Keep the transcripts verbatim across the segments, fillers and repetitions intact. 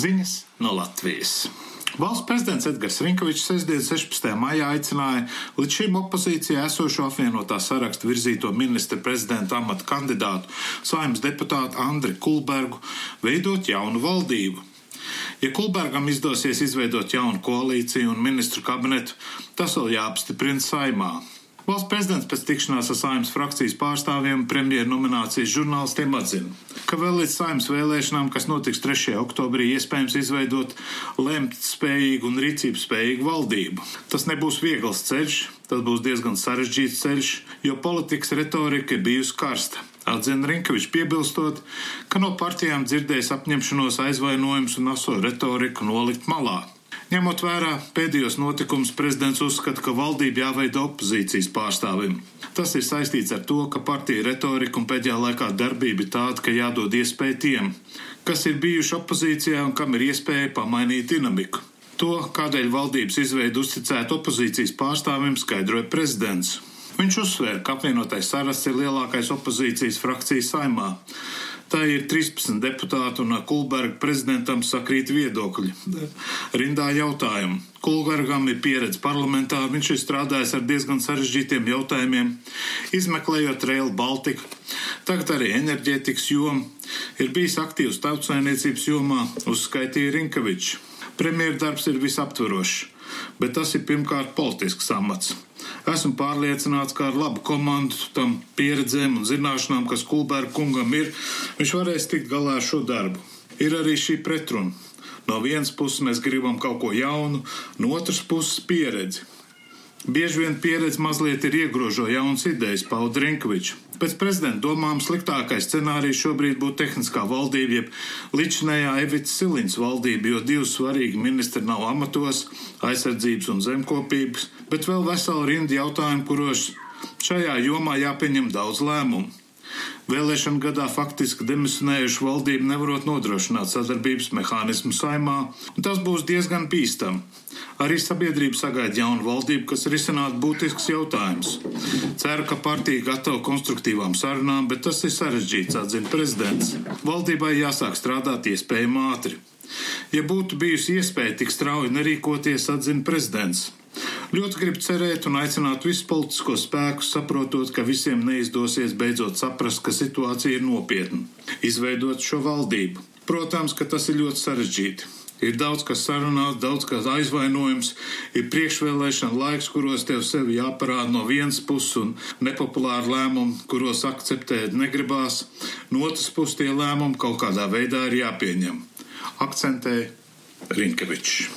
Ziņas no Latvijas. Valsts prezidents Edgars Rinkevičs sestdien sešpadsmitajā maijā aicināja līdz šim opozīcijā esošo apvienotā saraksta virzīto ministra prezidenta amata kandidātu Saeimas deputātu Andri Kulbergu veidot jaunu valdību. Ja Kulbergam izdosies izveidot jaunu koalīciju un ministru kabinetu, tas vēl jāapstiprina Saeimā. Valsts prezidents pēc tikšanās ar Saeimas frakcijas pārstāvjiem un premjera nominācijas žurnālistiem atzina, ka vēl līdz Saeimas vēlēšanām, kas notiks trešajā oktobrī, iespējams izveidot lemt spējīgu un rīcības spējīgu valdību. Tas nebūs viegls ceļš, tas būs diezgan sarežģīts ceļš, jo politikas retorika ir bijusi karsta. Atzina Rinkevičs, piebilstot, ka no partijām dzirdējis apņemšanos, aizvainojumus un aso retoriku nolikt malā. Ņemot vērā pēdējos notikumus, prezidents uzskata, ka valdība jāveido opozīcijas pārstāvim. Tas ir saistīts ar to, ka partija retorika un pēdējā laikā darbība ir tāda, ka jādod iespēju tiem, kas ir bijuši opozīcijā un kam ir iespēja pamainīt dinamiku. To, kādēļ valdības izveidu uzticēt opozīcijas pārstāvim, skaidroja prezidents. Viņš uzsvēra, ka apvienotais saraksts ir lielākais opozīcijas frakcijas Saeimā. Tā ir trīspadsmit deputāti un Kulberga prezidentam sakrīt viedokļi. Rindā jautājumu. Kulbergam ir pieredze parlamentā, viņš ir strādājis ar diezgan sarežģītiem jautājumiem, izmeklējot Rail Baltica, tagad arī enerģētikas jomu, ir bijis aktīvs tautsaimniecības jomā, uzskaitīja Rinkevičs. Premjera darbs ir visaptverošs, bet tas ir pirmkārt politisks amats. Esmu pārliecināts, ka ar labu komandu, tam pieredzēm un zināšanām, kas Kulberga kungam ir, viņš varēs tikt galā ar šo darbu. Ir arī šī pretruna. No vienas puses mēs gribam kaut ko jaunu, no otras puses pieredzi. Bieži vien pieredze mazliet ir iegrožo jaunas idejas, pauda Rinkevičs. Pēc prezidenta domām sliktākais scenārijs šobrīd būtu tehniskā valdība, jeb līdzinējā Evitas Siliņas valdība, jo divi svarīgi ministri nav amatos, aizsardzības un zemkopības, bet vēl vesela rinda jautājumu, kuros šajā jomā jāpieņem daudz lēmumu. Vēlēšana gadā faktiski demisionējuši valdību nevarot nodrošināt sadarbības mehānismu Saeimā, un tas būs diezgan bīstami. Arī sabiedrība sagaida jaunu valdību, kas risinātu būtisks jautājums. Ceru, ka partija gatava konstruktīvām sarunām, bet tas ir sarežģīts, atzina prezidents. Valdībai jāsāk strādāt iespējami ātri. Ja būtu bijusi iespēja tik strauji nerīkoties, atzina prezidents. Ļoti grib cerēt un aicināt visus politiskos spēkus, saprotot, ka visiem neizdosies beidzot saprast, ka situācija ir nopietna. Izveidot šo valdību. Protams, ka tas ir ļoti sarežģīti. Ir daudz, kas sarunās, daudz, kas aizvainojums, ir priekšvēlēšana laiks, kuros tev sevi jāparāda no vienas puses un nepopulāri lēmumi, kuros akceptēt negribās. No otras puses tie lēmumi kaut kādā veidā ir jāpieņem. Akcentē Rinkevičs.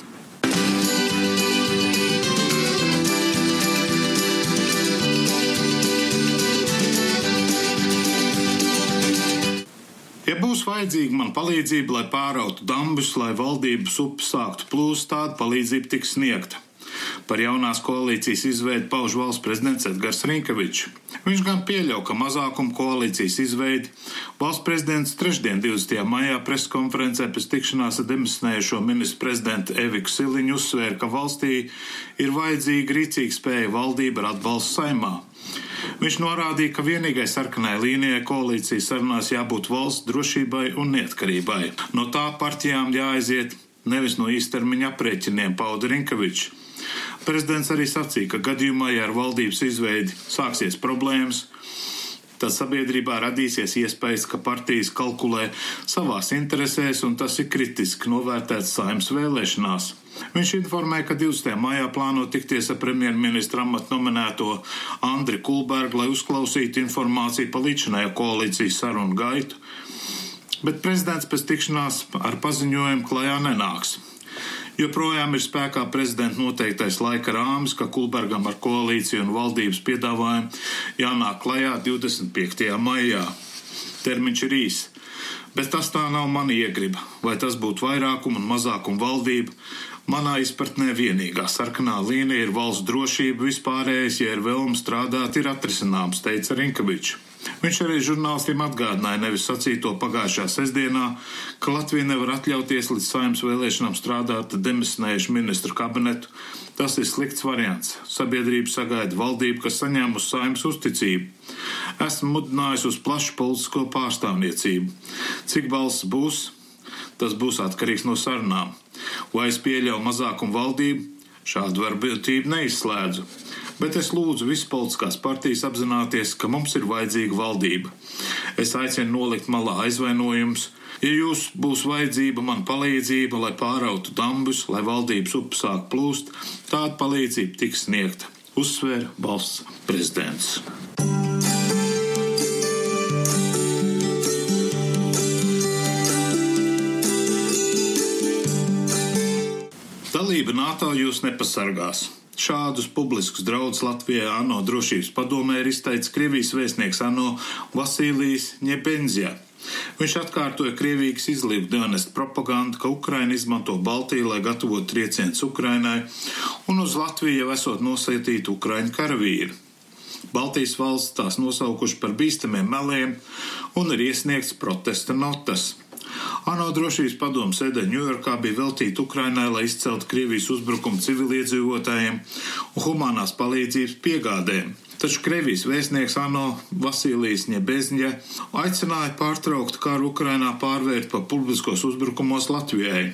Ja būs vajadzīga man palīdzība, lai pārautu dambus, lai valdības upes sāktu plūst, tāda palīdzība tiks sniegta. Par jaunās koalīcijas izveidi pauž valsts prezidents Edgars Rinkevičs. Viņš gan pieļauj, ka mazākuma koalīcijas izveidi valsts prezidents trešdien, divdesmitajā maijā preskonferencē pēc tikšanās ar demisionējušo ministru prezidentu Eviku Siliņu uzsvēra, ka valstī ir vajadzīga rīcīga spēja valdība ar atbalstu Saeimā. Viņš norādīja, ka vienīgai sarkanai līnijai koalīcijas sarunās jābūt valsts drošībai un neatkarībai. No tā partijām jāaiziet nevis no īstermiņa aprēķiniem, pauda Rinkevičs. Prezidents arī sacīja, ka gadījumā, ja ar valdības izveidi sāksies problēmas, tad sabiedrībā radīsies iespējas, ka partijas kalkulē savās interesēs, un tas ir kritiski novērtēts Saeimas vēlēšanās. Viņš informēja, ka divdesmitajā maijā plāno tikties ar premjerministra amatu nominēto Andri Kulbergu, lai uzklausītu informāciju par līdzinējo koalīcijas sarunu gaitu, bet prezidents pēc tikšanās ar paziņojumu klajā nenāks. Joprojām ir spēkā prezidenta noteiktais laika rāmis, ka Kulbergam ar koalīciju un valdības piedāvājumu jānāk klajā divdesmit piektajā maijā. Termiņš ir īs, bet tas tā nav mana iegriba, vai tas būtu vairākuma un mazākuma valdība. Manā izpratnē vienīgā sarkanā līnija ir valsts drošība, vispārējais, ja ir vēlme strādāt, ir atrisināms, teica Rinkevičs. Viņš arī žurnālistiem atgādināja nevis sacīto pagājušā sestdienā, ka Latvija nevar atļauties līdz Saeimas vēlēšanām strādāt ar demisionējušu ministru kabinetu. Tas ir slikts variants. Sabiedrība sagaida valdību, kas saņēmusi Saeimas uzticību. Esmu mudinājis uz plašu politisko pārstāvniecību. Cik balss būs, tas būs atkarīgs no sarunām. Vai es pieļauju mazākumu valdību? Šādu varbūtību neizslēdzu. Bet es lūdzu visas politiskās partijas apzināties, ka mums ir vajadzīga valdība. Es aicinu nolikt malā aizvainojumus. Ja jūs būs vajadzība man palīdzība, lai pārautu dambus, lai valdības upe sāk plūst, tāda palīdzība tiks sniegta, uzsvēra valsts prezidents. Dalība NATO jūs nepasargās. Šādus publiskus draudus Latvijai ANO drošības padomē ir izteicis Krievijas vēstnieks ANO Vasilijs Ņebenzja. Viņš atkārtoja Krievijas izlīgu dienestu propagandu, ka Ukraina izmanto Baltiju, lai gatavotu triecienus Ukrainai, un uz Latviju jau esot nosētīti Ukraiņu karavīri. Baltijas valsts tās nosaukuši par bīstamiem meliem un ir iesniegts protesta notas. ANO drošības padome sēdē Ņujorkā bija veltīta Ukrainai, lai izceltu Krievijas uzbrukumu civiliedzīvotājiem un humanās palīdzības piegādēm. Taču Krievijas vēstnieks ANO Vasilijs Ņebenzja aicināja pārtraukt karu Ukrainā pārvērt par publiskos uzbrukumos Latvijai.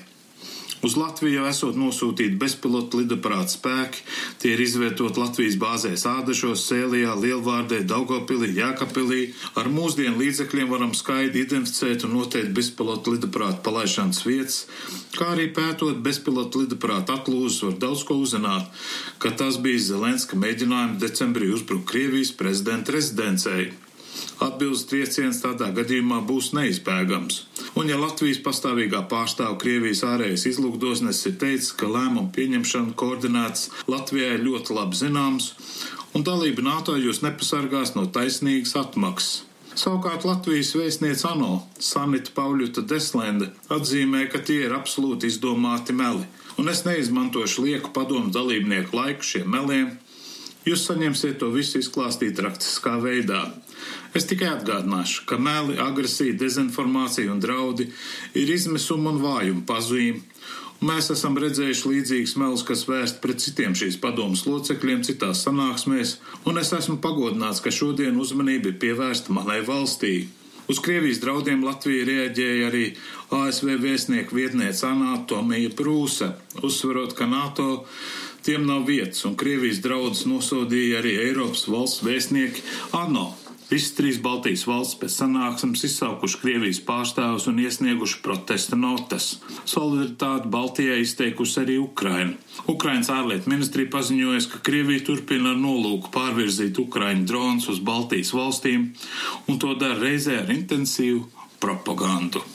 Uz Latviju jau esot nosūtīti bezpilotu lidaparātu spēki, tie ir izvietoti Latvijas bāzēs Ādažos, Sēlijā, Lielvārdē, Daugavpilī, Jēkabpilī. Ar mūsdienu līdzekļiem varam skaidri identificēt un noteikt bezpilotu lidaparātu palaišanas vietas, kā arī pētot bezpilotu lidaparātu atlūzas var daudz ko uzzināt, ka tas bija Zelenska mēģinājums decembrī uzbrukt Krievijas prezidenta rezidencei. Atbildes trieciens tādā gadījumā būs neizbēgams. Un ja Latvijas pastāvīgā pārstāva Krievijas ārējais izlūkdoznes ir teicis, ka lēmumu pieņemšana koordinēts Latvijai ļoti labi zināms, un dalība NATO jūs nepasargās no taisnīgas atmaksas. Savukārt Latvijas vēstniece ANO Sanita Pauļuta Deslende atzīmē, ka tie ir absolūti izdomāti meli, un es neizmantošu lieku padomu dalībnieku laiku šiem meliem. Jūs saņemsiet to visu izklāstīt rakstiskā veidā. Es tikai atgādināšu, ka meli, agresija, dezinformācija un draudi ir izmisuma un vājuma pazīme, un mēs esam redzējuši līdzīgas melus, kas vērst pret citiem šīs padomas locekļiem citās sanāksmēs, un es esmu pagodināts, ka šodien uzmanība ir pievērsta manai valstī. Uz Krievijas draudiem Latvija reaģēja arī A S V vēstnieku vietniece Anatomija Prūse, uzsverot, ka NATO tiem nav vietas, un Krievijas draudus nosodīja arī Eiropas valsts vēstnieki ANO. Visas trīs Baltijas valsts pēc sanāksmes izsaukuši Krievijas pārstāvus un iesnieguši protesta notas. Solidaritāti Baltijai izteikusi arī Ukraina. Ukrainas ārlietu ministrija paziņojas, ka Krievija turpina ar nolūku pārvirzīt Ukraiņu dronus uz Baltijas valstīm, un to dara reizē ar intensīvu propagandu.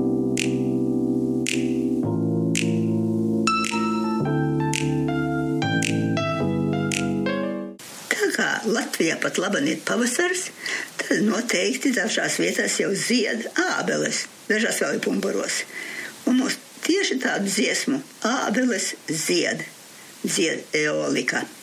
Latvijā pat laban ir pavasars, tad noteikti dažās vietās jau zied ābeles, dažās vēl ir pumpuros. Un mums tieši tādu dziesmu ābeles zied, zied eolika.